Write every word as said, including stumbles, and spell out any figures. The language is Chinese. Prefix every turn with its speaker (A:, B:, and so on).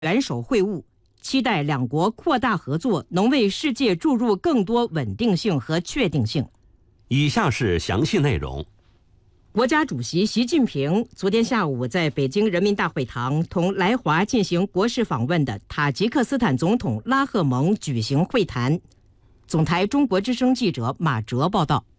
A: 元首会晤，期待两国扩大合作，能为世界注入更多稳定性和确定性。
B: 以下是详细内容。
A: 国家主席习近平昨天下午在北京人民大会堂同来华进行国事访问的塔吉克斯坦总统拉赫蒙举行会谈。总台中国之声记者马哲报道。